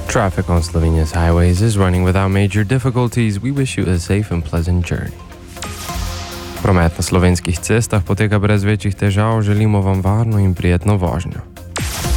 Traffic on Slovenia's highways is running without major difficulties. We wish you a safe and pleasant journey. Promet na slovenskih cestah poteka brez večjih težav, želimo vam varno in prijetno vožnjo.